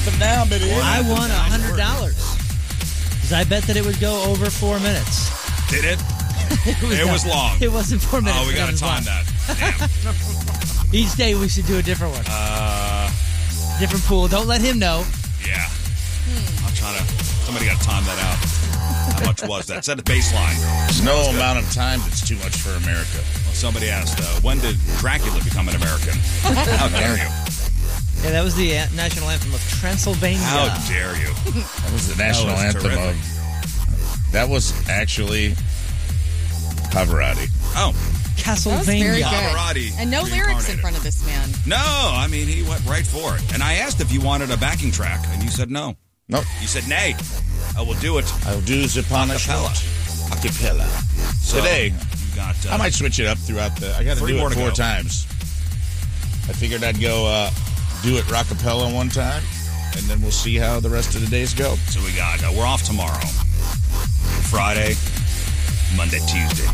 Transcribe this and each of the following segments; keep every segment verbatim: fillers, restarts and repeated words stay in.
anthem now, baby. I won one hundred dollars. Because I bet that it would go over four minutes. Did it? it was, it not, was long. It wasn't four minutes. Oh, we got to time long. that. Damn. Each day we should do a different one. Uh, different pool. Don't let him know. Yeah. Hmm. I'm trying to... Somebody got to time that out. How much was that? Set a baseline. There's no amount of time that's too much for America. Well, somebody asked, uh, when did Dracula become an American? How dare you? Yeah, that was the national anthem of Transylvania. How dare you? That was the national was anthem terrific. of... That was actually Pavarotti. Oh. Castlevania. Very good. Pavarotti And no lyrics in front of this man. No, I mean, he went right for it. And I asked if you wanted a backing track, and you said no. Nope. You said nay. I will do it. I will do the punishment. Acapella. So, Today, you got, uh, I might switch it up throughout the... I got to three do more it to four go. times. I figured I'd go uh, do it rockapella one time, and then we'll see how the rest of the days go. So we got... Uh, we're off tomorrow. Friday, Monday, Tuesday.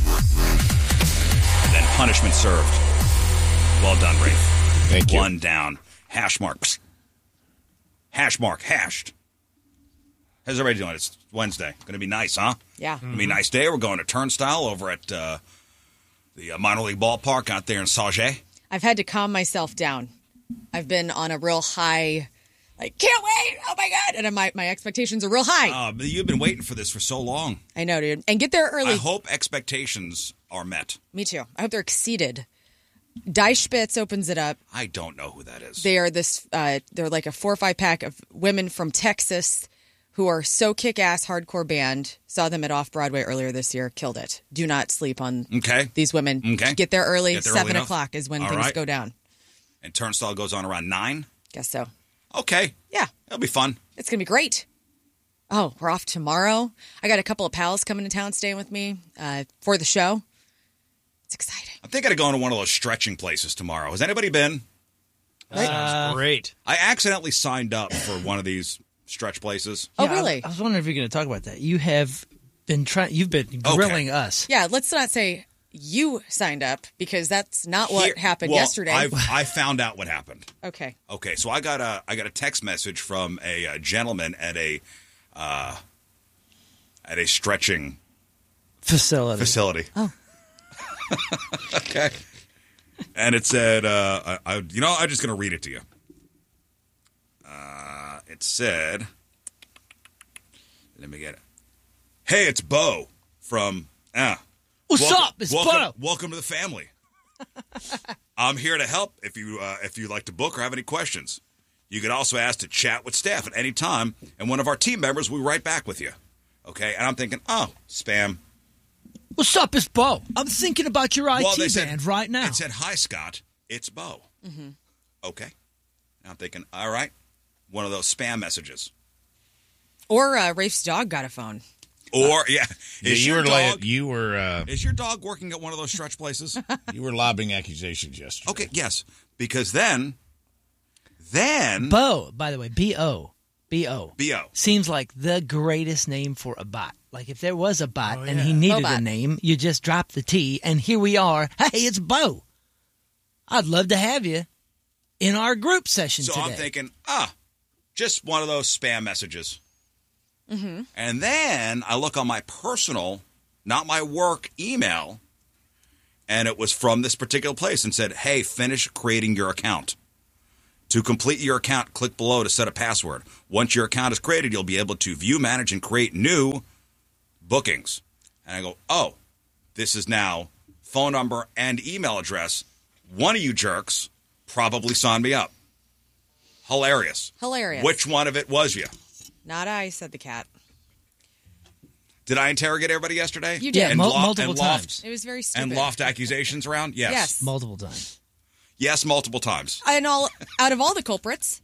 And then punishment served. Well done, Rafe. Thank you. One down. Hash marks. Hash mark. Hashed. How's everybody doing? It's Wednesday. Going to be nice, huh? Yeah. Going to be a nice day. We're going to Turnstile over at uh, the uh, minor league ballpark out there in Sauget. I've had to calm myself down. I've been on a real high, like, can't wait. Oh, my God. And my, my expectations are real high. Uh, but you've been waiting for this for so long. I know, dude. And get there early. I hope expectations are met. Me too. I hope they're exceeded. Die Spitz opens it up. I don't know who that is. They are this, uh, they're like a four or five pack of women from Texas who are so kick-ass hardcore band. Saw them at Off-Broadway earlier this year. Killed it. Do not sleep on Okay. these women. Okay. Get there early. Get there Seven early o'clock is when All things right. go down. And Turnstile goes on around nine? Guess so. Okay. Yeah. It'll be fun. It's going to be great. Oh, we're off tomorrow. I got a couple of pals coming to town staying with me uh, for the show. It's exciting. I'm thinking of going to one of those stretching places tomorrow. Has anybody been? Uh, Great. I accidentally signed up for one of these stretch places. Oh, Yeah, I- really? I was wondering if you're going to talk about that. You have been trying. You've been grilling us. Yeah, let's not say you signed up because that's not what Here- happened well, yesterday. I've, I found out what happened. Okay. Okay, so I got a I got a text message from a, uh gentleman at a uh, at a stretching Facility. facility. Oh. Okay. And it said, uh, I, I, you know, I'm just going to read it to you. Uh, it said, let me get it. Hey, it's Bo from, ah. What's welcome, up? It's welcome, Bo. Welcome to the family. I'm here to help if you uh, if you'd like to book or have any questions. You could also ask to chat with staff at any time, and one of our team members will be right back with you. Okay? And I'm thinking, oh, spam. What's up? It's Bo. I'm thinking about your I T Well, they said- band right now. It said, hi, Scott. It's Bo. Mm-hmm. Okay. And I'm thinking, all right, one of those spam messages. Or uh, Rafe's dog got a phone. Or, yeah. Yeah, Is you your were dog, like, you were uh, is your dog working at one of those stretch places? you were lobbing accusations yesterday. Okay, yes. Because then, then, Bo, by the way, B O. B O. B O. Seems like the greatest name for a bot. Like if there was a bot Oh, and yeah. he needed Bobot. a name, you just drop the T, and here we are. Hey, it's Bo. I'd love to have you in our group session So today. I'm thinking, ah, just one of those spam messages. Mm-hmm. And then I look on my personal, not my work email, and it was from this particular place and said, hey, finish creating your account. To complete your account, click below to set a password. Once your account is created, you'll be able to view, manage, and create new bookings. And I go, oh, this is now phone number and email address. One of you jerks probably signed me up. Hilarious. Hilarious. Which one of it was you? Not I, said the cat. Did I interrogate everybody yesterday? You did. Yeah, And mul- lo- multiple and loft, times. It was very stupid. And loft accusations around? Yes. Yes. Multiple times. Yes, multiple times. And all out of all the culprits,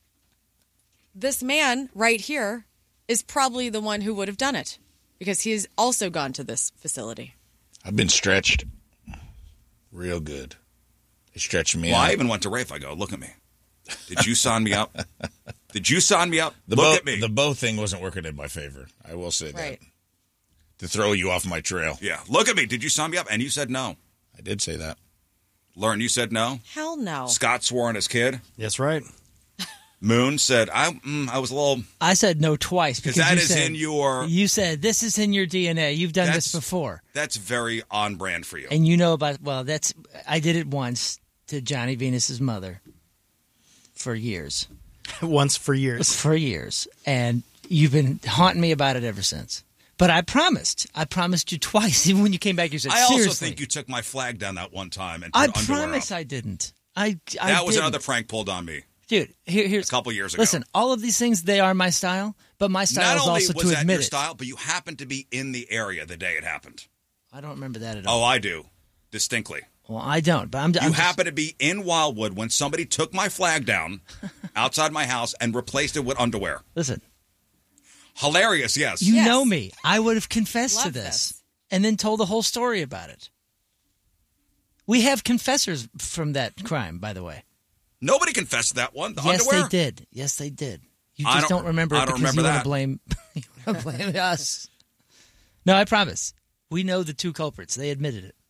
this man right here is probably the one who would have done it because he's also gone to this facility. I've been stretched real good. They stretched me Well, out. I even went to Rafe. I go, look at me. Did you sign me up? Did you sign me up? the look bow, at me. The bow thing wasn't working in my favor. I will say Right. that. To throw you off my trail. Yeah. Look at me. Did you sign me up? And you said no. I did say that. Lauren, you said no. Hell no. Scott swore on his kid. That's right. Moon said, I mm, I was a little... I said no twice. Because that you is said, in your... You said, this is in your D N A. You've done That's- this before. That's very on brand for you. And you know about, well, that's, I did it once to Johnny Venus's mother for years. Once for years. For years. And you've been haunting me about it ever since. But I promised. I promised you twice. Even when you came back, you said, I also seriously. think you took my flag down that one time and put I underwear promise up. I didn't. I, I That was didn't. another prank pulled on me. Dude, here, here's A couple years ago. Listen, all of these things, they are my style, but my style Not is only also was to that admit your it. style, but you happened to be in the area the day it happened. I don't remember that at all. Oh, I do. Distinctly. Well, I don't, but I'm, You I'm just- happened to be in Wildwood when somebody took my flag down outside my house and replaced it with underwear. Listen, Hilarious, yes. you Yes. know me. I would have confessed to Love this, this. and then told the whole story about it. We have confessors from that crime, by the way. Nobody confessed to that one. The yes, underwear? they did. Yes, they did. You I just don't- don't, remember I it don't because remember you want that. to blame, you want to blame us. No, I promise. We know the two culprits. They admitted it.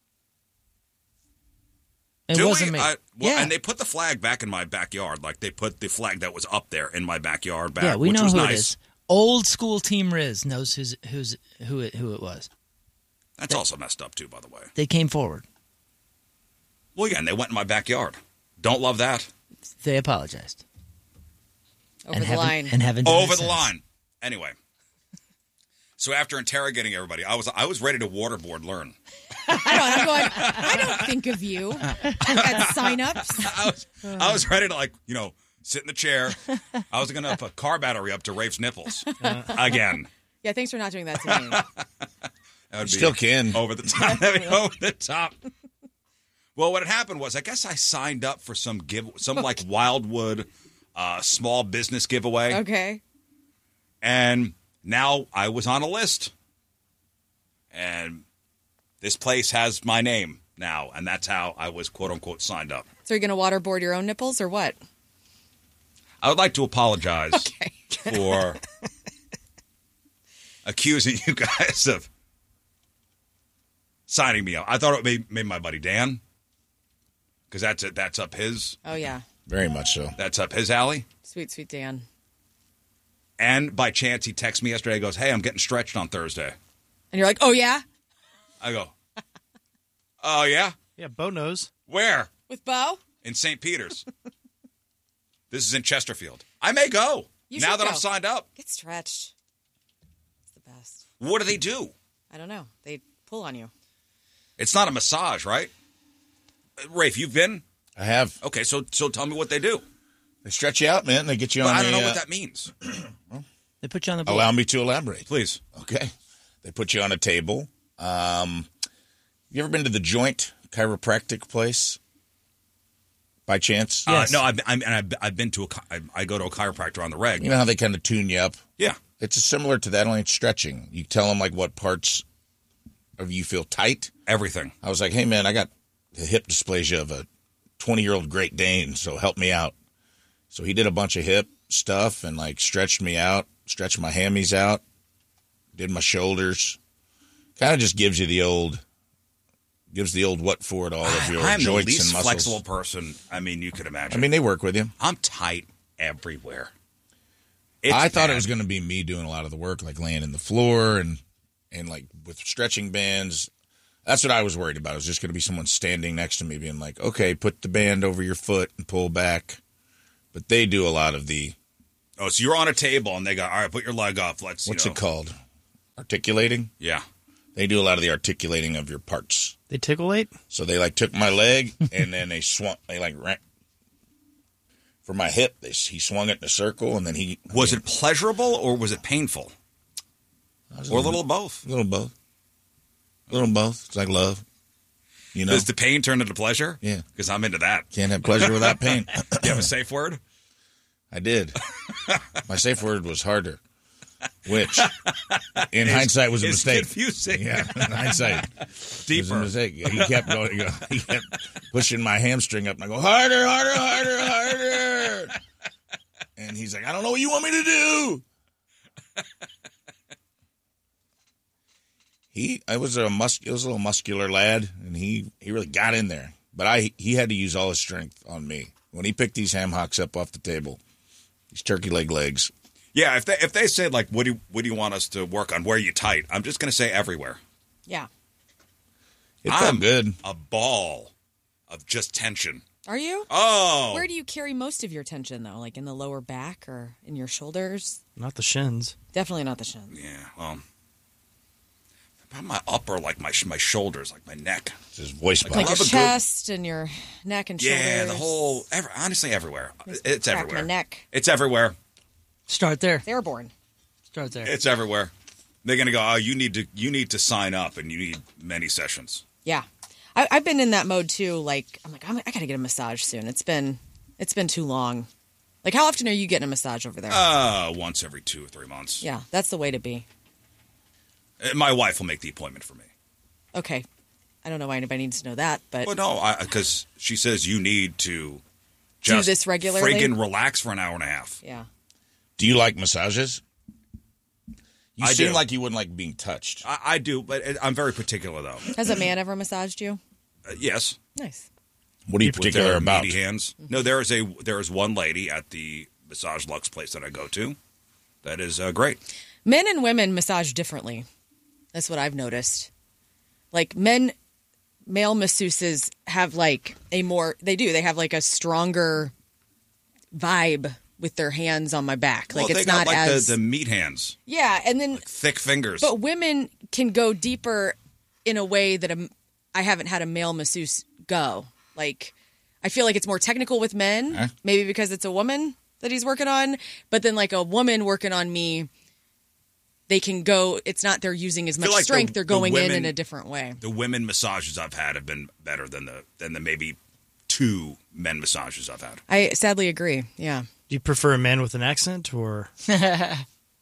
It Do wasn't we? me. I, well, yeah. And they put the flag back in my backyard. Like they put the flag that was up there in my backyard back, yeah, we which know was who nice. it is. Old school Team Riz knows who's, who's, who, it, who it was. That's also messed up, too, by the way. They came forward. Well, yeah, and they went in my backyard. Don't love that. They apologized. Over and the haven't- line. And haven't done Over it the since. line. Anyway. So after interrogating everybody, I was I was ready to waterboard Learn. I don't. I'm going. I don't think of you at signups. I was, I was ready to, like, you know, sit in the chair. I was going to put a car battery up to Rafe's nipples. Again. Yeah, thanks for not doing that to me. That would be Still can. Over the top. That'd be over the top. Well, what had happened was, I guess I signed up for some give, some like Wildwood uh, small business giveaway. Okay. And now I was on a list. And this place has my name now. And that's how I was, quote unquote, signed up. So you're going to waterboard your own nipples or what? I would like to apologize Okay. for accusing you guys of signing me up. I thought it made, made my buddy Dan, because that's it. That's up his. Oh yeah, Very much so. That's up his alley. sweet sweet Dan. And by chance, he texts me yesterday. He goes, "Hey, I'm getting stretched on Thursday." And you're like, oh yeah, I go, "Oh yeah, Yeah, Bo knows. where?" with Bo. In Saint Peter's. This is in Chesterfield. I may go You now should that go. I'm signed up. Get stretched. It's the best. What do they do? I don't know. They pull on you. It's not a massage, right? Uh, Rafe, you've been? I have. Okay, so so tell me what they do. They stretch you out, man. They get you But on I don't a, know uh, what that means. They put you on the board. Allow me to elaborate. Please. Okay. They put you on a table. Um, you ever been to the Joint chiropractic place? By chance? Yes. Uh, no, I've, I'm, and I've, I've been to a. chi- I, I go to a chiropractor on the reg. You know how they kind of tune you up? Yeah. It's similar to that, only it's stretching. You tell them like what parts of you feel tight. Everything. I was like, hey man, I got the hip dysplasia of a twenty-year-old Great Dane, so help me out. So he did a bunch of hip stuff and like stretched me out, stretched my hammies out, did my shoulders. Kind of just gives you the old, gives the old what for it all of your I'm the joints least and muscles. flexible person. I mean, you could imagine. I mean, they work with you. I'm tight everywhere. It's I thought bad. it was going to be me doing a lot of the work, like laying in the floor and and like with stretching bands. That's what I was worried about. It was just going to be someone standing next to me being like, okay, put the band over your foot and pull back. But they do a lot of the, Oh, so you're on a table and they go, all right, put your leg up. Let's. what's you know. it called? Articulating? Yeah. They do a lot of the articulating of your parts. They tickleate? So they like took my leg and then they swung, they like ran. For my hip, they, he swung it in a circle and then he. Was it pleasurable or was it painful? Or a little of both? A little both. A little both. It's like love. You know? Does the pain turn into pleasure? Yeah. Because I'm into that. Can't have pleasure without pain. Do you have a safe word? I did. My safe word was harder, which in hindsight was a It's mistake. confusing. Yeah, in hindsight, it was a Deeper. mistake. He kept going. He kept pushing my hamstring up, and I go harder, harder, harder, harder. And he's like, "I don't know what you want me to do." He, I was a mus, it was a little muscular lad, and he, he really got in there. But I, he had to use all his strength on me when he picked these ham hocks up off the table. These turkey leg legs. Yeah, if they if they say like, what do you, what do you want us to work on? Where are you tight? I'm just gonna say everywhere. Yeah. It felt I'm good. A ball of just tension. Are you? Oh, Where do you carry most of your tension, though? Like in the lower back or in your shoulders? Not the shins. Definitely not the shins. yeah. Well, about my upper, like my my shoulders, like my neck. It's his voice Like box. Like your love a good- chest and your neck and shoulders. Yeah, the whole. Every, honestly, everywhere. It's Crack everywhere. my neck. It's everywhere. Start there. They're born. Start there. It's everywhere. They're gonna go. Oh, you need to. You need to sign up, and you need many sessions. Yeah. I, I've been in that mode too. Like, I'm like, I'm, I gotta get a massage soon. It's been, it's been too long. Like, how often are you getting a massage over there? Uh, once every two or three months. yeah, that's the way to be. Uh, My wife will make the appointment for me. Okay. I don't know why anybody needs to know that, but Well, no, because she says you need to Do just this regularly? friggin' relax for an hour and a half. yeah. Do you like massages? You I seem do. like you wouldn't like being touched. I, I do, but I'm very particular though. Has a man ever massaged you? Uh, yes, Nice. What are you with particular their about? meaty hands. No, there is a there is one lady at the Massage Lux place that I go to. That is uh, great. Men and women massage differently. That's what I've noticed. Like men, male masseuses have like a more, they do, they have like a stronger vibe with their hands on my back. Like well, it's they got not like as, the, the meat hands, yeah. And then, thick fingers. but women can go deeper in a way that a, I haven't had a male masseuse go. Like, I feel like it's more technical with men, Huh? maybe because it's a woman that he's working on. But then, like a woman working on me, they can go. It's not they're using as feel much like the- strength. They're the going in women- in a different way. The women massages I've had have been better than the than the maybe two men massages I've had. I sadly agree. Yeah. Do you prefer a man with an accent or? Yeah,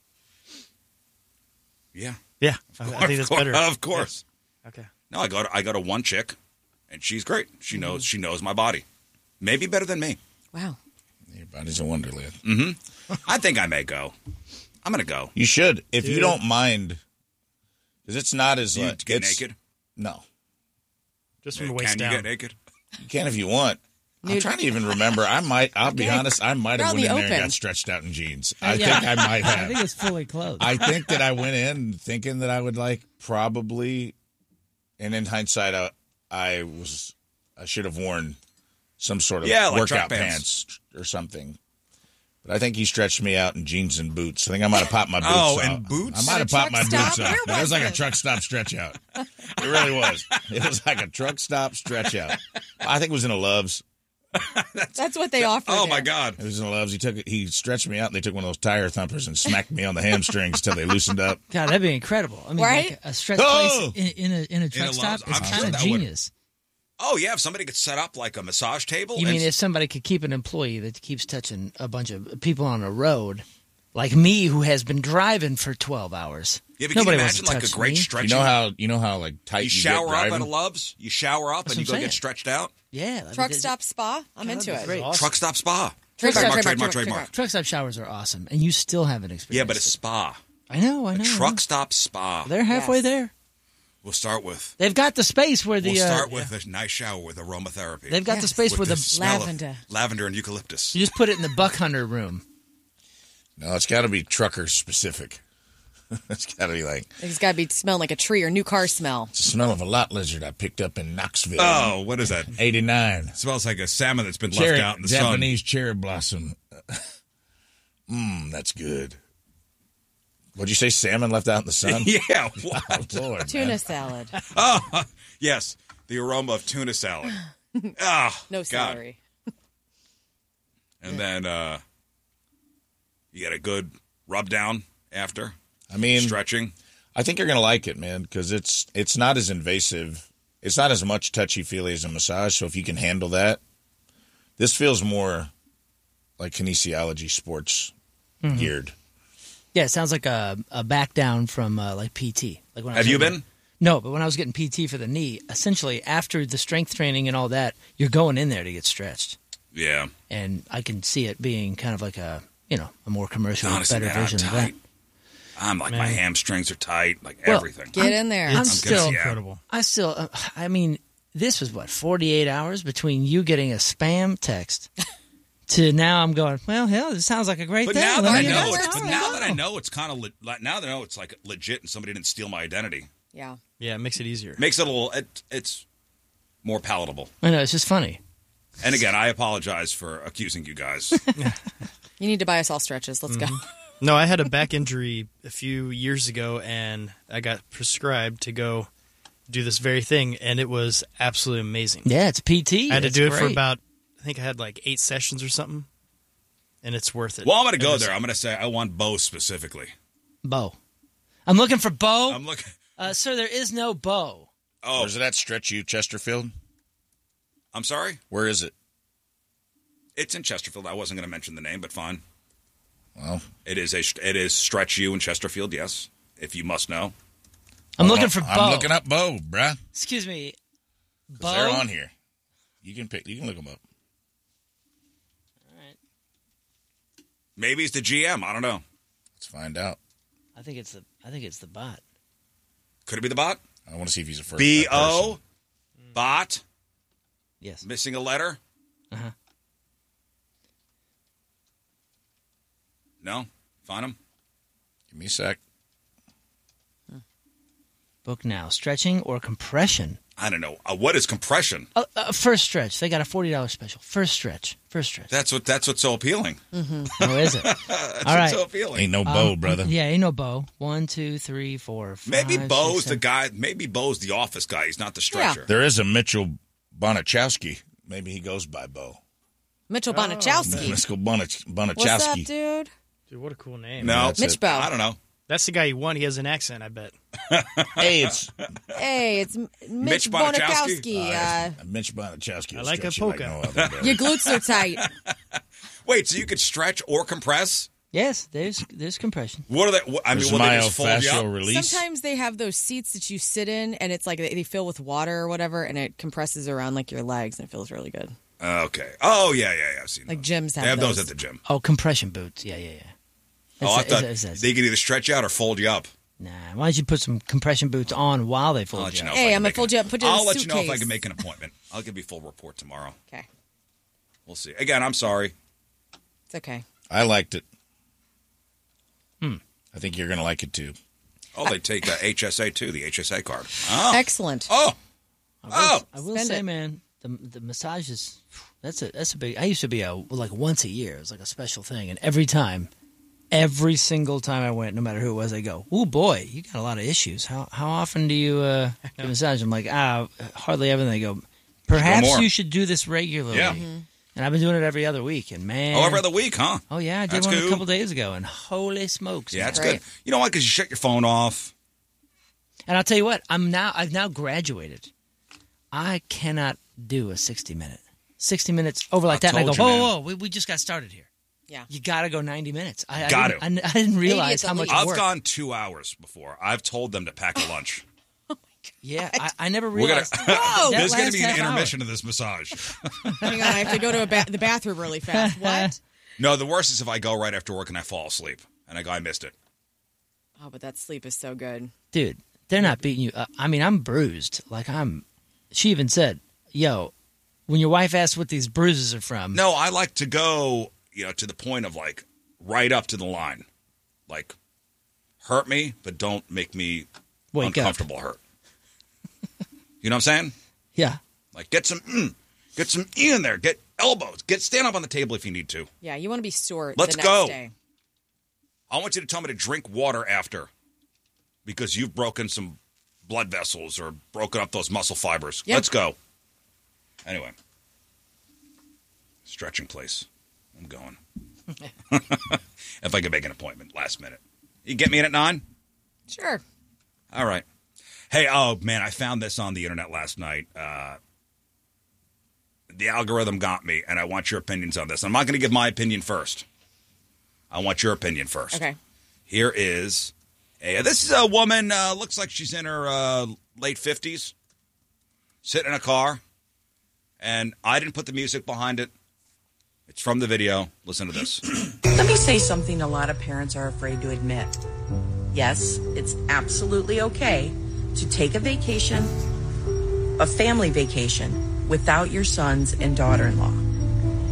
Yeah, I, I think that's better. Of course. Okay. No, I go to I go to one chick, and she's great. She Mm-hmm. knows she knows my body, maybe better than me. Wow. Your body's a wonderland. I think I may go. I'm gonna go. You should, if you Dude. don't mind, because it's not as You like get it's- naked? No, Just from the Can waist you down. get naked? you can if you want. I'm Nude. trying to even remember. I might. I'll be Okay. honest. I might You're have out went in in the there and open. got stretched out in jeans. I Yeah. think I might I have. think it's fully clothed. I think that I went in thinking that I would like probably, and in hindsight, I, I was I should have worn some sort of Yeah, like workout track pants. pants. or something. But I think he stretched me out in jeans and boots. I think I might have popped my boots Oh, out. and boots? I might have At a popped my truck boots stop? out. Where It was was like a it? truck stop stretch out. It really was. It was like a truck stop stretch out. I think it was in a Love's. That's what they offer. Oh there. my God! It was in a Love's. He took it. He stretched me out. and They took one of those tire thumpers and smacked me on the hamstrings till they loosened up. God, that'd be incredible. I mean, Right? like a stretch Oh! place in, in a in a truck a stop Love's. is I'm kind sure of that would- genius. Oh yeah, if somebody could set up like a massage table. You and- mean if somebody could keep an employee that keeps touching a bunch of people on a road, like me, who has been driving for twelve hours? yeah, but Nobody can you wants imagine to like a touch great me. stretching? You know how you know how like tight you you, shower get up driving? at a Love's. You shower up That's and you what go I'm get saying. stretched out. Yeah, I Truck mean, stop spa. I'm into that'd it. be great. Awesome. Truck stop spa. Trademark, Trademark, trademark, trademark, trademark, trademark. Truck stop showers are awesome, and you still haven't experienced. Yeah, but a it. spa. I know, I A know. I truck know. stop spa. They're halfway Yes. there. We'll start with. They've got the space where the We'll uh, start with a nice shower with aromatherapy. they've got the Yes. space with where the, the smell of Lavender. lavender and eucalyptus. you just put it in the buck hunter room. No, it's got to be trucker specific. It's got to be like It's got to be smelling like a tree or new car smell. it's the smell of a lot lizard I picked up in Knoxville. Oh, what is that? eighty-nine. It smells like a salmon that's been Cherry, left out in the Japanese cherry blossom. Mmm, that's good. What'd you say? Salmon left out in the sun? sun. Yeah. What? Oh, Lord, Tuna man. salad. Oh, yes. The aroma of tuna salad. Ah, No God. celery. And then uh, you get a good rub down after I mean, stretching. I think you're gonna like it, man, because it's it's not as invasive. It's not as much touchy feely as a massage. So if you can handle that, this feels more like kinesiology sports Mm-hmm. geared. Yeah, it sounds like a a back down from uh, like P T. Like when I was Have you getting- been? No, but when I was getting P T for the knee, essentially after the strength training and all that, you're going in there to get stretched, Yeah. and I can see it being kind of like a you know a more commercial, Honestly, better man, I'm version of that. tight. I'm like, my Man. hamstrings are tight, like Well, everything. Get in there. I'm It's, still- it's incredible. I still, uh, I mean, this was what forty-eight hours between you getting a spam text to now I'm going, well, hell, this sounds like a great But thing. now Let that I me know, go. it's, All but right, now go. that I know, it's kind of le- like now that I know it's like legit, and somebody didn't steal my identity. Yeah. Yeah, it makes it easier. Makes it a little. It, it's more palatable. I know, it's just funny. And again, I apologize for accusing you guys. You need to buy us all stretches. Let's Mm-hmm. go. No, I had a back injury a few years ago, and I got prescribed to go do this very thing, and it was absolutely amazing. Yeah, it's P T. I had to It's do it for great. about, I think I had like eight sessions or something, and it's worth it. Well, I'm going to It go was- there. I'm going to say I want Bo specifically. Bo. I'm looking for Bo. I'm looking. Uh, sir, there is no Bo. Oh, Where's it at? Stretch U, Chesterfield? I'm sorry. Where is it? It's in Chesterfield. I wasn't going to mention the name, but fine. Well, It is a. It is Stretch U in Chesterfield. Yes, if you must know. I'm well, looking for Bo. I'm looking up Bo, bruh. Excuse me. 'Cause Bo. they're on here. You can pick. You can look them up. Maybe he's the G M. I don't know. Let's find out. I think it's the. I think it's the bot. Could it be the bot? I want to see if he's a first. B that person. O bot Yes. missing a letter. Uh-huh. No, find him. Give me a sec. Book now. Stretching or compression? I don't know. Uh, what is compression? Uh, uh, first stretch. They got a forty dollars special. First stretch. First stretch. That's what. That's what's so appealing. Oh, is it? That's All what's right. so appealing. Ain't no Bo, Um, brother. Yeah, ain't no Bo. One, two, three, four, five. Maybe six, Bo's the seven. guy. Maybe Bo's the office guy. He's not the stretcher. There is a Mitchell Bonachowski. Maybe he goes by Bo. Mitchell Bonachowski. Let's go Bonach- What's up, Bonachowski. dude? Dude, what a cool name. No, That's Mitch it. Bo. I don't know. That's the guy who won. He has an accent, I bet. Hey, it's Hey, it's M- Mitch, Mitch Bonachowski? Bonachowski. Uh, Mitch Bonachowski. I will like a stretch you polka. no other, brother. your glutes are tight. Wait, so you could stretch or compress? Yes, there's there's compression. What are they? what- I mean, There's will they just fold you myofascial up? release. Sometimes they have those seats that you sit in, and it's like they, they fill with water or whatever, and it compresses around like your legs, and it feels really good. Okay. Oh yeah, yeah, yeah. I've seen Like those. gyms have They have those. those. at the gym. Oh, compression boots. Yeah, yeah, yeah. Oh, I It's- thought it's- it's- they could either stretch you out or fold you up. Nah, why don't you put some compression boots on while they I'll fold let you you know. up? if I Hey, can I'm gonna make fold an- you up, put you in a I'll let you know if I suitcase. can make an appointment. I'll give you a full report tomorrow. Okay, We'll see. Again, I'm sorry. it's okay. I liked it. Hmm. I think you're going to like it too. Oh, they take uh, H S A too, the H S A card. Oh, Excellent. oh, I will, Oh! I will Spend say, it. man, the the massage is that's a that's a big. I used to be a like once a year. It was like a special thing, and every time, every single time I went, no matter who it was, I go, "Oh boy, you got a lot of issues. How how often do you uh, get a massage?" I'm like, ah, hardly ever. And they go, perhaps more. you should do this regularly. Yeah. And I've been doing it every other week, and man, oh, every other week, huh? oh yeah, I did That's one cool. a couple days ago, and holy smokes, Yeah, man. that's Right. good. You know why? Because you shut your phone off. And I'll tell you what, I'm now I've now graduated. I cannot do a sixty minute. sixty minutes over like I that, and I go, told you, whoa, man. whoa, we, we just got started here. Yeah. You got to go ninety minutes. I, I Got didn't, to. I, n- I didn't realize at how much least. I've work. gone two hours before. I've told them to pack a lunch. Yeah, I, I never We're gonna. realized. Whoa! that There's going to last be an half hour. intermission of this massage. Hang on, I have to go to a ba- the bathroom really fast. What? No, the worst is if I go right after work and I fall asleep and I go, I missed it. Oh, but that sleep is so good. Dude, they're not beating you. Uh, I mean, I'm bruised. Like I'm. She even said, "Yo, when your wife asks what these bruises are from, No, I like to go, you know, to the point of like right up to the line, like hurt me, but don't make me wake up." uncomfortable. Hurt. You know what I'm saying? Yeah, Like get some, mm, get some E in there. Get elbows. Get stand up on the table if you need to. Yeah, you want to be sore Let's the next go. day. I want you to tell me to drink water after, because you've broken some blood vessels or broken up those muscle fibers. Yeah. Let's go. Anyway, stretching place. I'm going. If I could make an appointment last minute. You get me in at nine? Sure. All right. Hey, oh, man, I found this on the internet last night. Uh, the algorithm got me, and I want your opinions on this. I'm not going to give my opinion first. I want your opinion first. Okay. Here is a, this is a woman, uh, looks like she's in her uh, late fifties, sitting in a car, and I didn't put the music behind it. It's from the video. Listen to this. Let me say something a lot of parents are afraid to admit. Yes, it's absolutely okay to take a vacation, a family vacation, without your sons and daughter-in-law.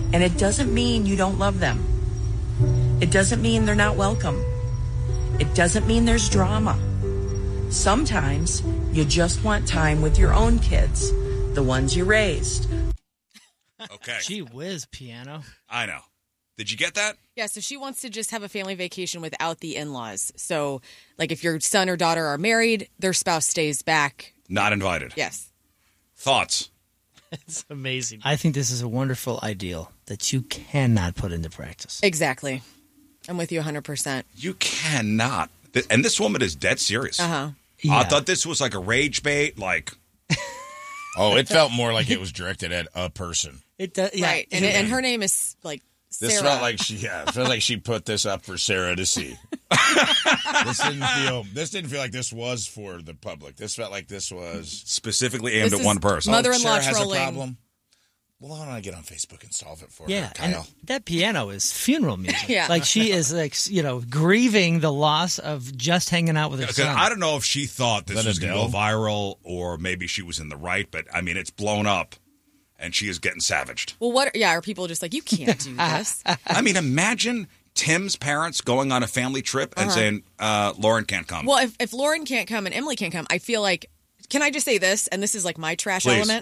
And it doesn't mean you don't love them. It doesn't mean they're not welcome. It doesn't mean there's drama. Sometimes you just want time with your own kids, the ones you raised. Okay. Gee whiz, piano. I know. Did you get that? Yeah, so she wants to just have a family vacation without the in-laws. So, like, if your son or daughter are married, their spouse stays back. Not invited. Yes. Thoughts? It's amazing. I think this is a wonderful ideal that you cannot put into practice. Exactly. I'm with you one hundred percent. You cannot. Th- And this woman is dead serious. Uh-huh. Yeah. I thought this was like a rage bait. Like, Oh, it felt more like it was directed at a person. It does, yeah. Right. And, and her name is, like, Sarah. This felt like she, yeah, it felt like she put this up for Sarah to see. this didn't feel. This didn't feel like this was for the public. This felt like this was specifically aimed This at one is person. mother-in-law Sarah has trolling. a problem. Well, why don't I get on Facebook and solve it for Yeah, her, and Kyle? that piano is funeral music. Yeah. Like she is like, you know, grieving the loss of just hanging out with her 'Cause son. I don't know if she thought this Is that was going to go Adele? viral or maybe she was in the right, but I mean, it's blown up and she is getting savaged. Well, what? Yeah, are people just like, you can't do this? I mean, imagine Tim's parents going on a family trip and saying, uh, Lauren can't come. Well, if, if Lauren can't come and Emily can't come, I feel like, can I just say this? And this is like my trash Please. element.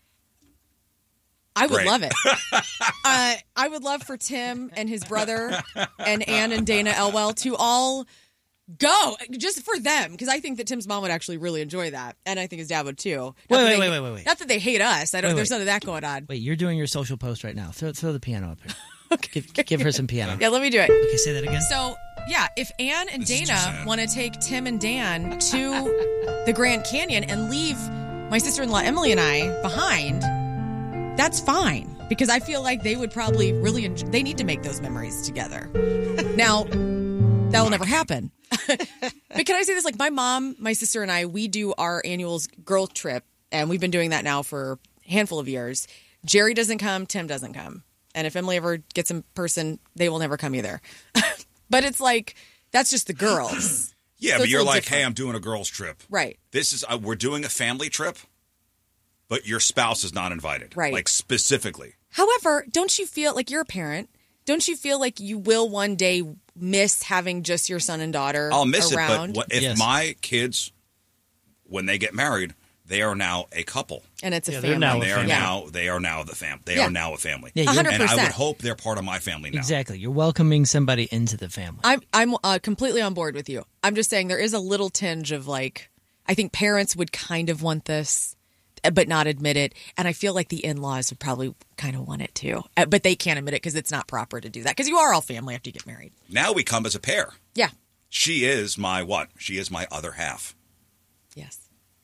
I would Great. love it. uh, I would love for Tim and his brother and Ann and Dana Elwell to all go just for them, because I think that Tim's mom would actually really enjoy that, and I think his dad would too. Not Wait, that wait, they- wait, wait, wait, wait. Not that they hate us. I don't. Wait, there's wait. none of that going on. Wait, you're doing your social post right now. Throw, throw the piano up here. Give, give her some piano. Yeah, let me do it. Okay, say that again. So, yeah, if Ann and This is too Dana sad. want to take Tim and Dan to the Grand Canyon and leave my sister-in-law Emily and I behind, that's fine. Because I feel like they would probably really enjoy, they need to make those memories together. Now, that will never happen. But can I say this? Like, my mom, my sister, and I, we do our annual girl trip, and we've been doing that now for a handful of years. Jerry doesn't come, Tim doesn't come. And if Emily ever gets in person, they will never come either. But it's like, that's just the girls. yeah, so but it's a you're little like, different. hey, I'm doing a girls' trip. Right. This is, uh, we're doing a family trip, but your spouse is not invited. Right. Like, specifically. However, don't you feel like you're a parent? Don't you feel like you will one day miss having just your son and daughter I'll miss around? it, but what, if Yes. my kids, when they get married, they are now a couple. and it's a Yeah, they're family. now And a they are family. now they are now the fam. They Yeah. are now a family. Yeah, you're- one hundred And I would percent. hope they're part of my family now. Exactly. You're welcoming somebody into the family. I'm I'm uh, completely on board with you. I'm just saying there is a little tinge of like, I think parents would kind of want this, but not admit it, and I feel like the in-laws would probably kind of want it too, Uh, but they can't admit it because it's not proper to do that, because you are all family after you get married. Now we come as a pair. Yeah. She is my what? She is my other half. Yes.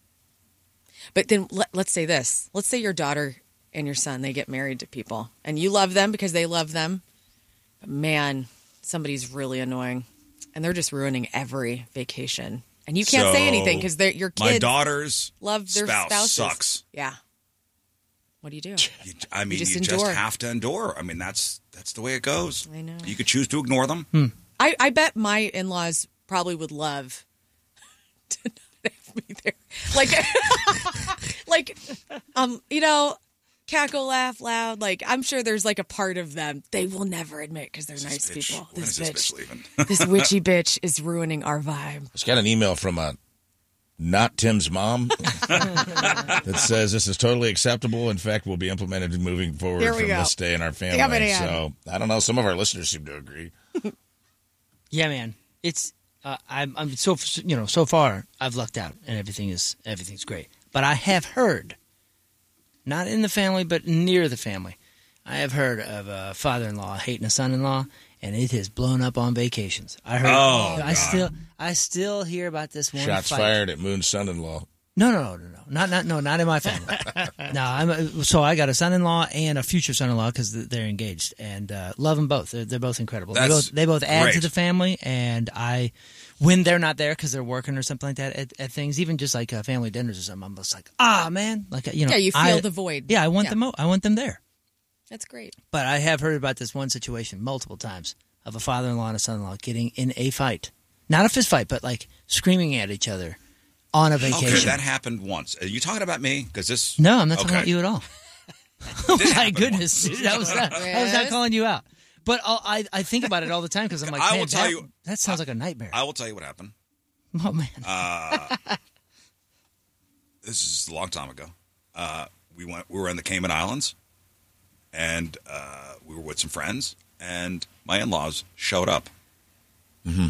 But then let, let's say this. Let's say your daughter and your son, they get married to people, and you love them because they love them. But man, somebody's really annoying, and they're just ruining every vacation. And you can't say So, anything because they're your kids My daughter's love their spouse spouses. sucks. Yeah. What do you do? You, I mean, you, just just, endure. have to endure. I mean, that's that's the way it goes. I know. You could choose to ignore them. I, I bet my in-laws probably would love to not have me there. Like, like, um, you know, cackle, laugh loud. Like, I'm sure there's like a part of them they will never admit because they're nice Bitch, people. when This is this bitch, bitch leaving? this witchy bitch is ruining our vibe. Just got an email from a not Tim's mom that says this is totally acceptable. In fact, will be implemented moving forward Here we from go. this day in our family. Yeah, but yeah. So I don't know. Some of our listeners seem to agree. Yeah, man. It's uh, I'm I'm so you know so far I've lucked out and everything is everything's great. But I have heard, not in the family but near the family, I have heard of a father-in-law hating a son-in-law, and it has blown up on vacations. I heard. Oh, I God. still I still hear about this one Shots fight. fired at Moon's son-in-law. No, no, no, no, no, not, not, no, not in my family. no, I'm a, so I got a son-in-law and a future son-in-law because they're engaged, and uh, love them both. They're, they're both incredible. They That's both, they both add to great. the family, and I, when they're not there because they're working or something like that at, at things, even just like uh, family dinners or something, I'm just like, ah, man, like you know, Yeah, you feel I- the void. Yeah, I want Yeah. them. o- I want them there. That's great. But I have heard about this one situation multiple times of a father-in-law and a son-in-law getting in a fight, not a fist fight, but like screaming at each other on a vacation. Okay, that happened once. Are you talking about me? Because this. No, I'm not talking Okay. about you at all. Oh Did my happen goodness, once. dude! I was not, I was not Yes. calling you out, but I'll, I I think about it all the time because I'm like, I man, will tell that, you- that sounds like a nightmare. I will tell you what happened. Oh man, This is a long time ago. Uh, we went. We were in the Cayman Islands, and uh, we were with some friends, and my in-laws showed up. Mm-hmm.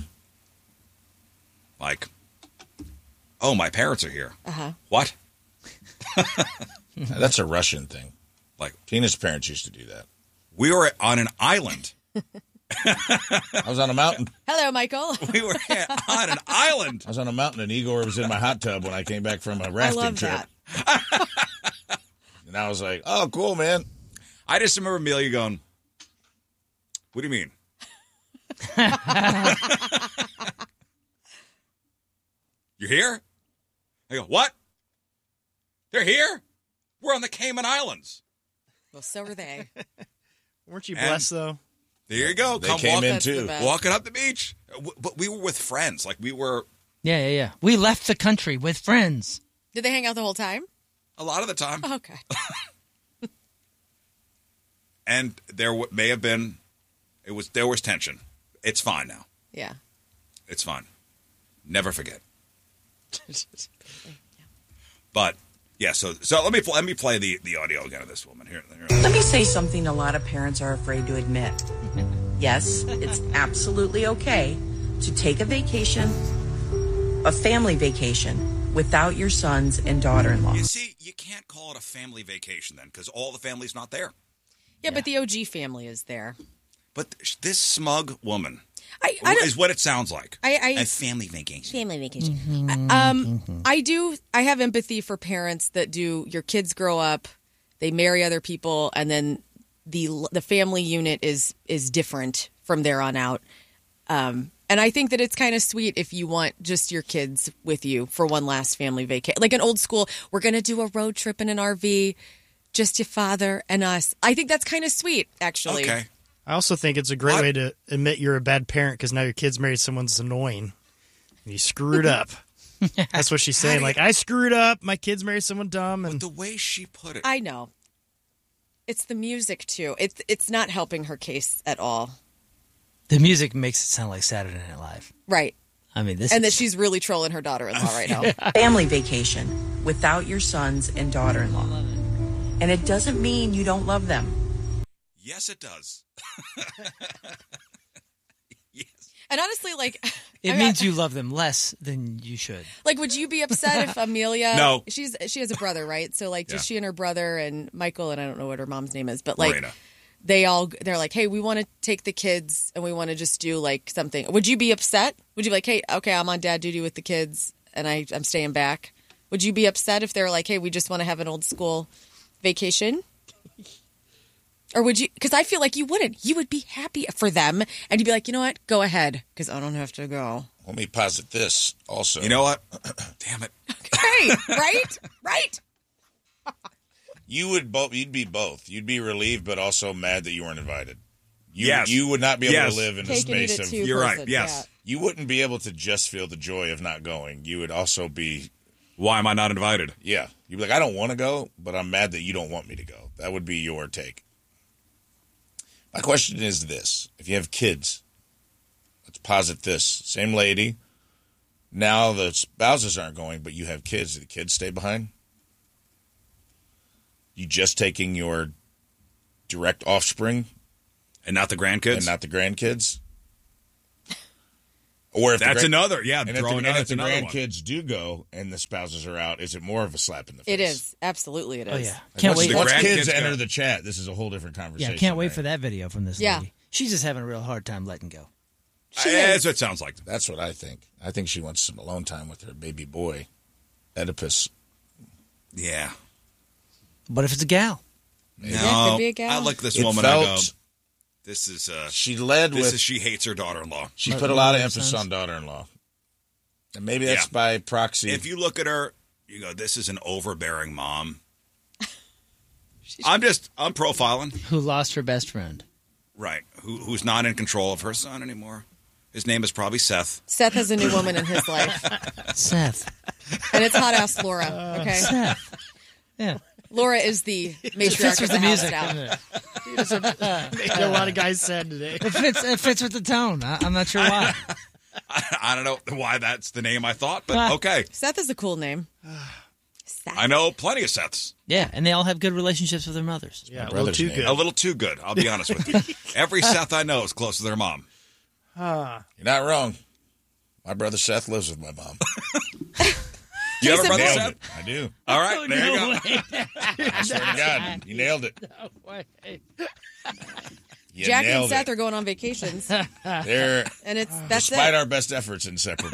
Like, oh, my parents are here. Uh-huh. What? That's a Russian thing. Like, Tina's parents used to do that. we were on an island. I was on a mountain. Hello, Michael. We were on an island. I was on a mountain, and Igor was in my hot tub when I came back from a I rafting love trip. that. And I was like, "Oh, cool, man." I just remember Amelia going, "What do you mean?" You're here? I go, "What? They're here? We're on the Cayman Islands." Well, so are they. Weren't you And- blessed though? There you go. They Come came walk, in That's the too. best. walking up the beach. W- But we were with friends. Like, we were, yeah, yeah, yeah. We left the country with friends. Did they hang out the whole time? a lot of the time. Okay. And there w- may have been, it was there was tension. It's fine now. Yeah. It's fine. Never forget. But, yeah, so so let me let me play the, the audio again of this woman. Here, here. Let me say something a lot of parents are afraid to admit. Yes, it's absolutely okay to take a vacation, a family vacation, without your sons and daughter-in-law. You see, you can't call it a family vacation then, because all the family's not there. Yeah, but the O G family is there. But th- this smug woman I, I don't. is what it sounds like. I- I- a family vacation. Family vacation. Um, I do. I have empathy for parents that do. Your kids grow up, they marry other people, and then the the family unit is is different from there on out. Um, and I think that it's kind of sweet if you want just your kids with you for one last family vacation, like an old school. We're gonna do a road trip in an R V, just your father and us. I think that's kind of sweet, actually. Okay. I also think it's a great What? way to admit you're a bad parent because now your kid's married someone that's annoying. And you screwed up. That's what she's saying. Like, I screwed up. My kid's married someone dumb. And The way she put it. I know. It's the music too. It's it's not helping her case at all. The music makes it sound like Saturday Night Live. Right. I mean, this And that is, she's really trolling her daughter-in-law right now. Family vacation without your sons and daughter-in-law. And it doesn't mean you don't love them. Yes, it does. Yes. And honestly, like, it I- means you love them less than you should. like, would you be upset if Amelia? No. she's she has a brother, right? So like, just Yeah. she and her brother and Michael, and I don't know what her mom's name is, but like, Marina. they all they're like, hey, we want to take the kids and we want to just do like something. Would you be upset? Would you be like, hey, okay, I'm on dad duty with the kids and I I'm staying back? Would you be upset if they're like, hey, we just want to have an old school vacation? Or would you? Because I feel like you wouldn't. You would be happy for them, and you'd be like, you know what? Go ahead, because I don't have to go. Let me posit this also. You know what? Damn it. Hey, right, right. You would both. You'd be both. You'd be relieved, but also mad that you weren't invited. You, Yes. You would not be able Yes. to live in the Cake and eat space it of. too. You're right, person, yes. You wouldn't be able to just feel the joy of not going. You would also be. Why am I not invited? Yeah. You'd be like, I don't want to go, but I'm mad that you don't want me to go. That would be your take. My question is this. If you have kids, let's posit this. Same lady. Now the spouses aren't going, but you have kids. Do the kids stay behind? You just taking your direct offspring And not the grandkids? and not the grandkids? Or if That's the, gra- another, yeah. and if the, throwing and out if the another one. grandkids do go and the spouses are out, is it more of a slap in the face? It is absolutely it is. Oh yeah, Like, can't once wait. the once grandkids kids go- enter the chat, this is a whole different Yeah, conversation. can't wait right? for that video from this Yeah. lady. She's just having a real hard time letting go. She Yeah, is. that's what it sounds like. That's what I think. I think she wants some alone time with her baby boy, Oedipus. Yeah. But if it's a gal, No. Yeah, could be a gal. I look at this It woman, I go, felt this is, uh, she led this with is, she hates her daughter-in-law. she Let- put a let lot of her emphasis sense. on daughter-in-law, and maybe that's Yeah. by proxy. If you look at her, you go, this is an overbearing mom. I'm just, I'm profiling. who lost her best friend? Right. Who, who's not in control of her son anymore. His name is probably Seth. Seth has a new woman in his life, Seth. and it's hot ass Laura. Okay, Seth. Yeah. Laura is the matriarch fits of with the the house music, now. doesn't it? a lot of guys sad today. It fits. It fits with the tone. I, I'm not sure why. I, I don't know why that's the name I thought, but okay. Seth is a cool name. Seth. I know plenty of Seths. Yeah, and they all have good relationships with their mothers. Yeah, a little brother's too name. good. A little too good, I'll be honest with you. Every Seth I know is close to their mom. You're not wrong. My brother Seth lives with my mom. You have a brother Nailed Seth? it. I do. All right, there you go. I swear to God, you nailed it. You Jackie and nailed Seth it. are going on vacations, They're, and it's that's despite it. our best efforts, inseparable.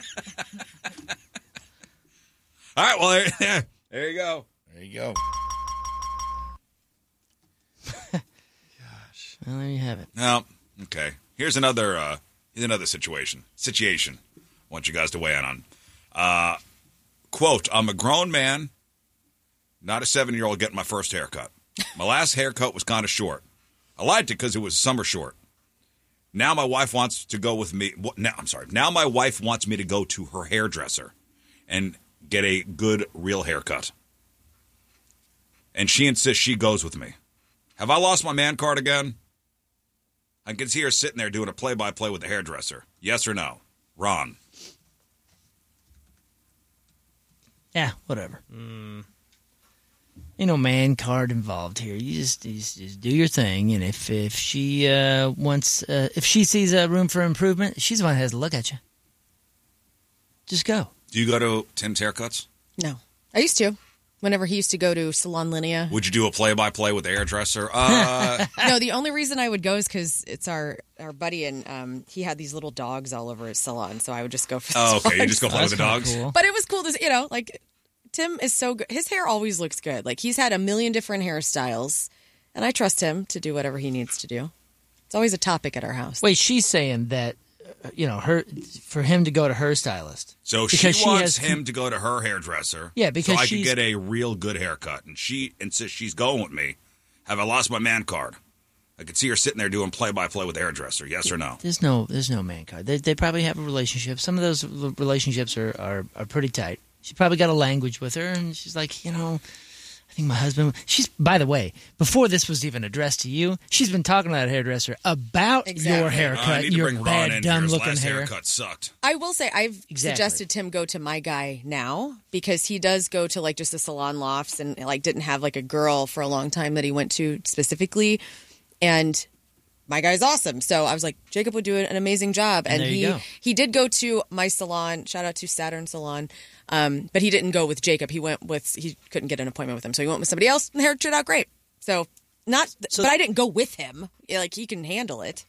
All right, well, there, there you go. There you go. Well, there you have it. No, okay. Here's another. Uh, here's another situation. Situation. I want you guys to weigh in on. Uh, quote: I'm a grown man, not a seven-year-old getting my first haircut. My last haircut was kind of short. I liked it because it was summer short. Now my wife wants to go with me. Now I'm sorry. Now my wife wants me to go to her hairdresser and get a good real haircut. And she insists she goes with me. Have I lost my man card again? I can see her sitting there doing a play-by-play with the hairdresser. Yes or no? Ron. Yeah, whatever. Ain't no man card involved here. You just, you just, just do your thing, and if if she uh, wants, uh, if she sees a room for improvement, she's the one that has to look at you. Just go. Do you go to Tim's haircuts? No, I used to. Whenever he used to go to Salon Linea. Would you do a play-by-play with the hairdresser? Uh, No, the only reason I would go is because it's our, our buddy, and um, he had these little dogs all over his salon, so I would just go for the oh, okay. You dogs. just go play with the kinda dogs? cool. But it was cool to, you know, like, Tim is so good. His hair always looks good. Like, he's had a million different hairstyles, and I trust him to do whatever he needs to do. It's always a topic at our house. Wait, she's saying that, uh, you know, her for him to go to her stylist. So she Because she wants has- him to go to her hairdresser. Yeah, because so I could she's- get a real good haircut. And she insists she's going with me. Have I lost my man card? I could see her sitting there doing play-by-play with the hairdresser. Yes or no? There's no, there's no man card. They, they probably have a relationship. Some of those l- relationships are, are, are pretty tight. She probably got a language with her, and she's like, you know, I think my husband. She's, by the way, before this was even addressed to you, she's been talking to that hairdresser about Exactly. your Uh, I haircut, need to your bring Ron bad, in here. His dumb-looking last hair. haircut sucked. I will say I've Exactly. suggested Tim go to my guy now because he does go to like just the salon lofts and like didn't have like a girl for a long time that he went to specifically, and my guy's awesome. So I was like, Jacob would do an amazing job, and, And there he you go. he did go to my salon. Shout out to Saturn Salon, um, but he didn't go with Jacob. He went with he couldn't get an appointment with him, so he went with somebody else. And the hair turned out great. So not, So- but I didn't go with him. Yeah, like he can handle it.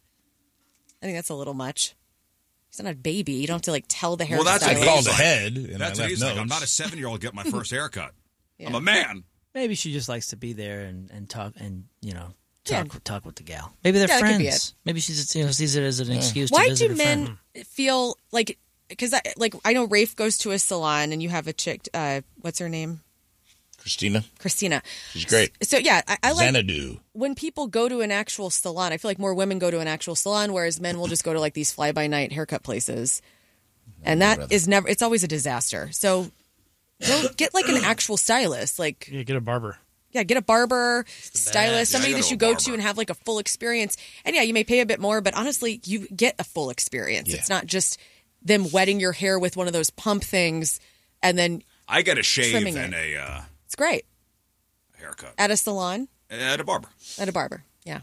I think that's a little much. He's not a baby. You don't have to like tell the hairstylist. Well, that's I what called he's like. ahead and That's I what left he's notes. like. I'm not a seven-year-old getting my first haircut. I'm Yeah. a man. Maybe she just likes to be there and, and talk and you know Yeah. talk talk with the gal. Maybe they're Yeah, that could be friends. Maybe she's you know sees it as an excuse. Why to visit do her men friend. feel like? Because I, like I know Rafe goes to a salon and you have a chick. Uh, what's her name? Christina, Christina. she's great. So yeah, I, I like Xanadu. when people go to an actual salon. I feel like more women go to an actual salon, whereas men will just go to like these fly by night haircut places, and that brother. is never. It's always a disaster. So go get like an actual stylist. Like Yeah, get a barber. yeah, get a barber, stylist, Yeah, somebody go that to you a go barber. to and have like a full experience. And yeah, you may pay a bit more, but honestly, you get a full experience. Yeah. It's not just them wetting your hair with one of those pump things and then I get a shave Trimming and it. a uh, it's great. haircut At a salon, at a barber. at a barber. Yeah.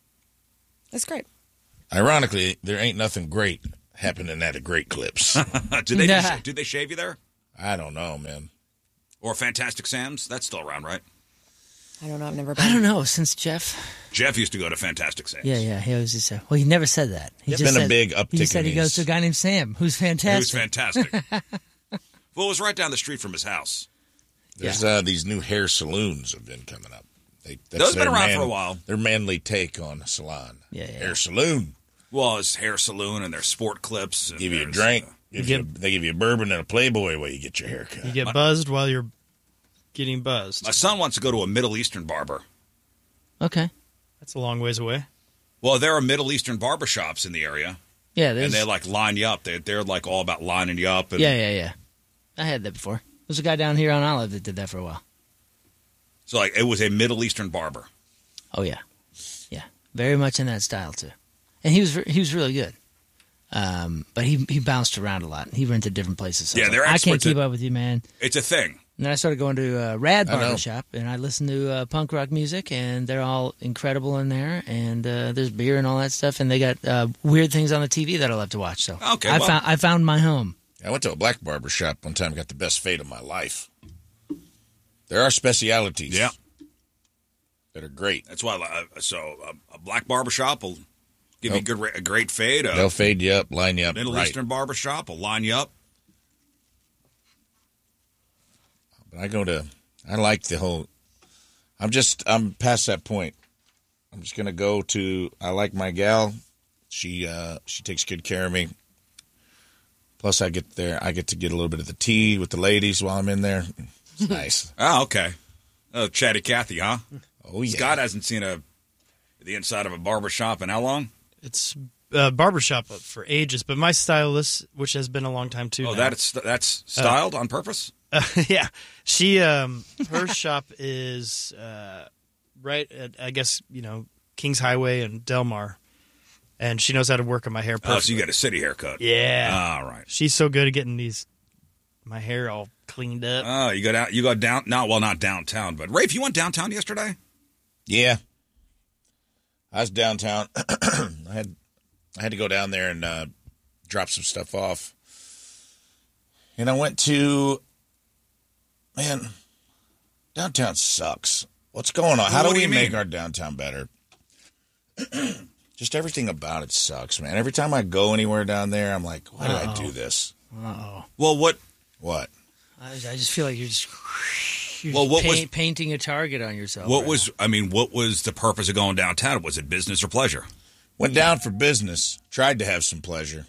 That's great. Ironically, there ain't nothing great happening at a Great Clips. did they Nah. did they shave you there? I don't know, man. Or Fantastic Sam's? That's still around, right? I don't know. I've never been. I don't know since Jeff. Jeff used to go to Fantastic Sam's. Yeah, yeah. He always just said. Well, he never said that. He It's just been a said, big He uptick just said in he goes his- to a guy named Sam, who's It was fantastic. fantastic. Well, it was right down the street from his house. There's uh, these new hair saloons have been coming up. They, that's Those have been their around man- for a while. Their manly take on a salon. Yeah, yeah. Hair saloon. Well, it's hair saloon and their sport clips. And Give you a there's, drink. uh, Give You you get- they give you a bourbon and a Playboy while you get your hair cut. You get buzzed while you're getting buzzed. my son wants to go to a Middle Eastern barber. Okay. That's a long ways away. Well, there are Middle Eastern barber shops in the area, Yeah, there's. and they like line you up. They they're like all about lining you up. And yeah, yeah, yeah. I had that before. There's a guy down here on Olive that did that for a while. So like it was a Middle Eastern barber. Oh yeah, yeah, very much in that style too. And he was he was really good. Um, but he he bounced around a lot. He rented different places. So Yeah, I was they're like, I can't experts keep at- up with you, man. It's a thing. And then I started going to uh, Rad I know. Barbershop, and I listened to uh, punk rock music, and they're all incredible in there. And uh, there's beer and all that stuff, and they got uh, weird things on the T V that I love to watch. So Okay, I well- found I found my home. I went to a black barber shop one time. Got the best fade of my life. There are specialities. Yeah. That are great. That's why. Uh, so uh, a black barbershop will give you a, Nope. good, ra- a great fade. A They'll fade you up, line you up. Middle right. Eastern barbershop will line you up. But I go to, I like the whole, I'm just, I'm past that point. I'm just going to go to, I like my gal. She, uh, she takes good care of me. Plus I get there, I get to get a little bit of the tea with the ladies while I'm in there. It's nice. Oh, okay. Oh, Chatty Cathy, huh? Oh, yeah. Scott hasn't seen a the inside of a barbershop in how long? It's uh, barbershop for ages, but my stylist, which has been a long time too. Oh, now, that's that's styled on purpose? Uh, yeah, she um her shop is uh right at, I guess, you know, Kings Highway and Del Mar, and she knows how to work on my hair Oh, perfectly. so you got a city haircut. Yeah. All right. She's so good at getting these my hair all cleaned up. Oh, you got out. You got down. No, well, not downtown, but Rafe, you went downtown yesterday. Yeah. I was downtown. I had I had to go down there and uh, drop some stuff off. And I went to, man, downtown sucks. What's going on? How What do do we you make mean? our downtown better? Just everything about it sucks, man. Every time I go anywhere down there, I'm like, why did I do this? Uh-oh. Well, what? What? I, I just feel like you're just, you're Well, just what paint, was- painting a target on yourself. What right was? I mean, what was the purpose of going downtown? Was it business or pleasure? Went down for business. Tried to have some pleasure.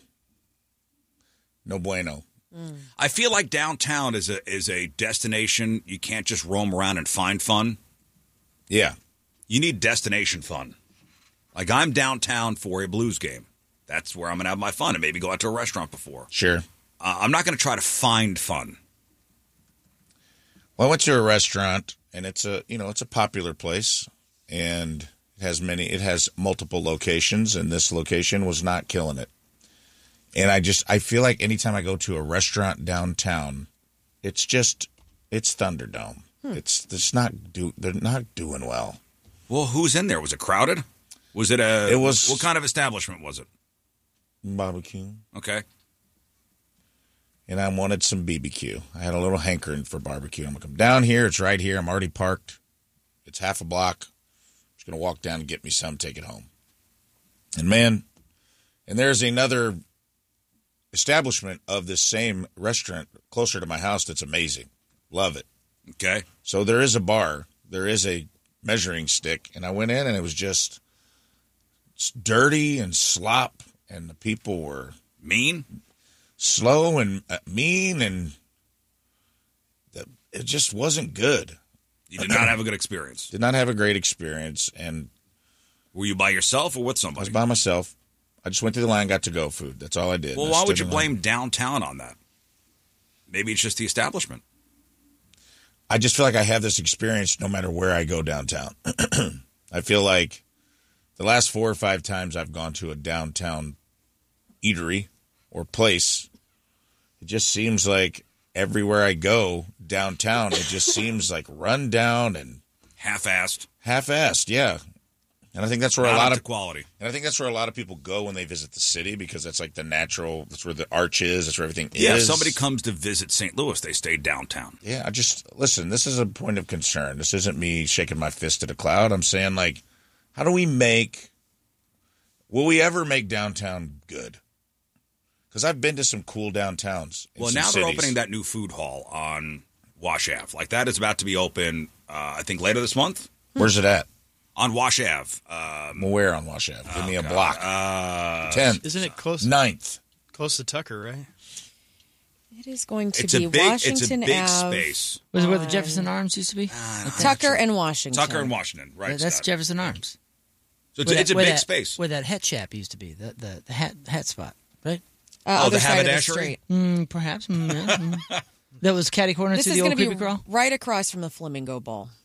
No bueno. I feel like downtown is a is a destination you can't just roam around and find fun. Yeah. You need destination fun. Like I'm downtown for a blues game. That's where I'm going to have my fun and maybe go out to a restaurant before. Sure. Uh, I'm not going to try to find fun. Well, I went to a restaurant, and it's a you know it's a popular place, and it has many. It has multiple locations, and this location was not killing it. And I just I feel like anytime I go to a restaurant downtown, it's just it's Thunderdome. It's it's not do they're not doing well. Well, who's in there? Was it crowded? Was it a? It was- What kind of establishment was it? Barbecue, Okay. and I wanted some B B Q. I had a little hankering for barbecue. I'm gonna come down here. It's right here. I'm already parked. It's half a block. I'm just gonna walk down and get me some. Take it home. And man, and there's another establishment of this same restaurant closer to my house that's amazing. Love it. Okay. So there is a bar. There is a measuring stick. And I went in and it was just it's dirty and slop. And the people were Mean? slow and uh, mean. And the, it just wasn't good. You did not have a good experience. Did not have a great experience. And Were you by yourself or with I was somebody? by myself. I just went through the line, got to-go food. That's all I did. Well, And I why would stood you in line. blame downtown on that? Maybe it's just the establishment. I just feel like I have this experience no matter where I go downtown. I feel like the last four or five times I've gone to a downtown eatery or place, it just seems like everywhere I go downtown, it just seems like run down and Half-assed. half-assed. Yeah. And I think that's where Not a lot up to of quality. and I think that's where a lot of people go when they visit the city because that's like the natural. That's where the arch is. That's where everything Yeah, if is. somebody comes to visit Saint Louis, they stay downtown. Yeah, I just listen. This is a point of concern. This isn't me shaking my fist at a cloud. I'm saying, like, how do we make? Will we ever make downtown good? Because I've been to some cool downtowns. in Well, some now they're cities. opening that new food hall on Wash Ave. Like that is about to be open, uh, I think, later this month Where's it at? on Wash Ave. Um, Well, where on Wash Ave? Give me a God. block. uh, Tenth, Isn't it close ninth. close to Tucker, right? It is going to it's be a big, Washington it's a big Ave, space. Was it where the Jefferson Arms used to be? Tucker and Washington. Tucker and Washington, right? That- That's Scott? Jefferson Arms. So it's, Where it's a that- where big that- space. Where that hat shop used to be, the the, the hat hat spot, right? Uh, Oh, other the side of the haberdashery? street. Mm, perhaps. Mm, yeah, mm. That was catty corner This to is the going old to creepy be crawl. right across from the Flamingo Bowl.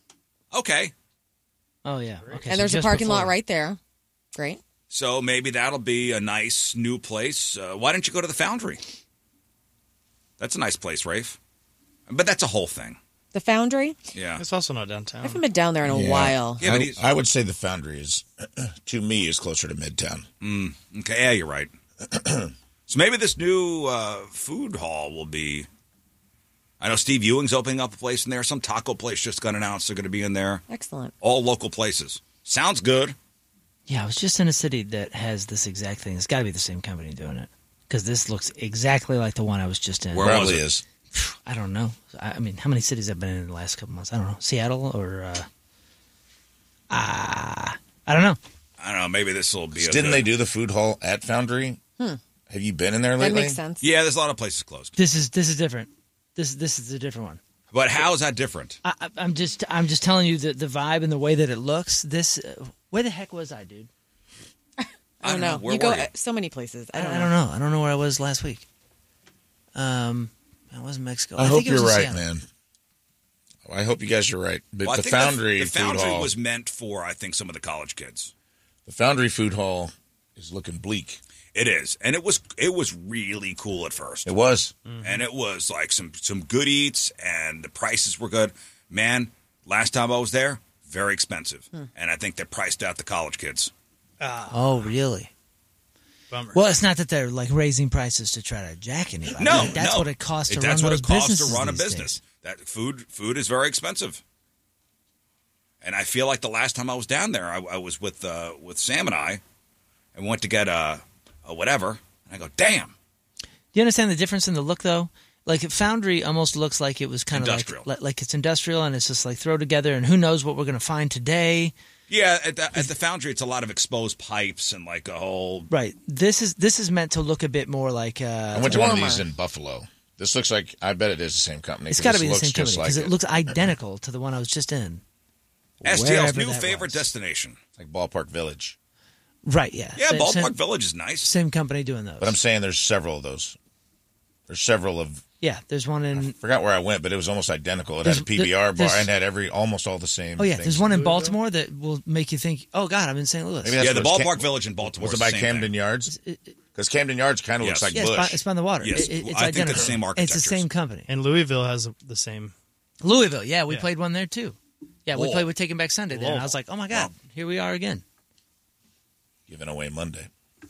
Okay. Oh yeah. Okay. and so there's a just parking lot before. right there. Great. So maybe that'll be a nice new place. Uh, why don't you go to the Foundry? That's a nice place, Rafe. But that's a whole thing. The Foundry? Yeah. It's also not I downtown. haven't been down there in a Yeah. while. Yeah, but I, he's- I would say the Foundry is, to me, is closer to Midtown. Okay, yeah, you're right. So maybe this new uh, food hall will be. I know Steve Ewing's opening up a place in there. Some taco place just got announced they're going to be in there. Excellent. All local places. Sounds good. Yeah, I was just in a city that has this exact thing. It's got to be the same company doing it because this looks exactly like the one I was just in. Where was Probably it? is. I don't know. I I mean, how many cities have been in the last couple months? I don't know. Seattle or uh, ah, I don't know. I don't know. Maybe this will be. A Didn't good- they do the food hall at Foundry? Hmm. Have you been in there That lately? makes sense. Yeah, there's a lot of places closed. This is this is different. This this is a different one. But how is that different? I, I- I'm just I'm just telling you the the vibe and the way that it looks. This uh, where the heck was I, dude? I don't know. Where you go were you? so many places. I I don't don't, know. I don't know. I don't know where I was last week. Um, I was in Mexico. I, hope think it was you're in right, Seattle. man. I hope you guys are right. But Well, I the think Foundry the, the food Foundry hall, was meant for, I think, some of the college kids. the Foundry food hall is looking bleak. It is, and it was it was really cool at first. It was. And it was like some some good eats, and the prices were good. Man, last time I was there, very expensive, and I think they priced out the college kids. Oh, really? Bummer. Well, it's not that they're like raising prices to try to jack anybody. No, Like, that's no. what it costs to That's run what those it costs businesses to run a these business. days. That food food is very expensive, and I feel like the last time I was down there, I, I was with uh, with Sam and I, and went to get a, a whatever, and I go, damn. Do you understand the difference in the look, though? Like Foundry almost looks like it was kind of Industrial. like, like like it's industrial, and it's just like throw together, and who knows what we're going to find today. Yeah, at the, at the Foundry, it's a lot of exposed pipes and like a whole. Right. This is this is meant to look a bit more like. Uh, I went to one of warmer. these in Buffalo. This looks like, I bet it is the same company. it's 'cause got to this be the looks same company just because like it looks identical to the one I was just in. S T L's Wherever new that favorite was. destination. like Ballpark Village. Right. Yeah. Yeah, Same- Ballpark same, Village is nice. Same company doing those. But I'm saying there's several of those. There's several of. yeah. There's one in. Forgot where I went, but it was almost identical. It There's- had a P B R bar there's- and had every almost all the same. Oh yeah. things. There's one in Baltimore that will make you think, oh God, I'm in Saint Louis. Maybe that's Yeah, the what it's Ballpark Cam- Village in Baltimore. Was it is by the same Camden thing. Yards? It- it- Because Camden Yards kind of Yes. looks like yeah, it's by, Bush. it's by the water. Yes. It- it- it's I think they're the identical. same It's the architectures. same company. And Louisville has the same. Louisville, yeah, we Yeah. played one there too. Yeah, we Whoa. played with Taking Back Sunday there, and I was Whoa. like, oh my God, here we are again. Giving away Monday.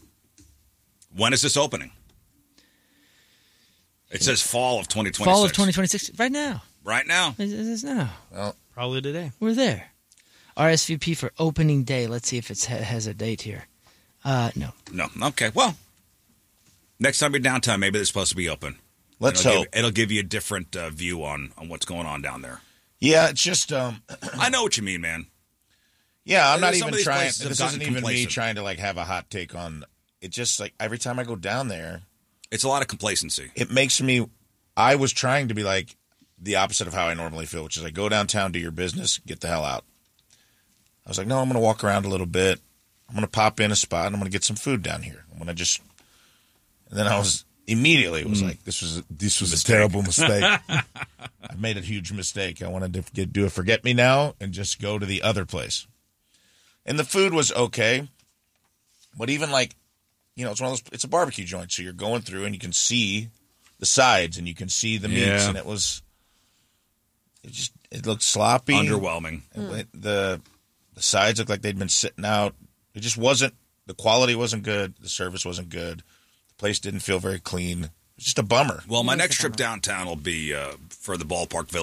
When is this opening? It says fall of twenty twenty-six. Fall of twenty twenty-six, right now. Right now. It is now. Well, Probably today. We're there. R S V P for opening day. Let's see if it has a date here. Uh, no. No. Okay. Well, next time you're downtown, maybe they're supposed to be open. let's it'll hope. Give, it'll give you a different uh, view on, on what's going on down there. Yeah, it's just. um I know what you mean, man. Yeah, I'm not Some of even these trying. places have This gotten isn't even me complacent. trying to like have a hot take on. It just like every time I go down there, It's a lot of complacency. it makes me. I was trying to be like the opposite of how I normally feel, which is like go downtown, do your business, get the hell out. I was like, no, I'm going to walk around a little bit. I'm going to pop in a spot and I'm going to get some food down here. I'm going to just. And then I was immediately it was like this was this was a terrible mistake. I made a huge mistake. I wanted to get, do a forget me now and just go to the other place. And the food was okay, but even like, you know, it's one of those. It's a barbecue joint, so you're going through and you can see the sides and you can see the meats, Yeah. and it was. It just it looked sloppy, Underwhelming. It- the the sides looked like they'd been sitting out. It just wasn't. The quality wasn't good. The service wasn't good. The place didn't feel very clean. It's just a bummer. Well, my It is next a trip bummer. downtown will be uh, for the Ballpark Village.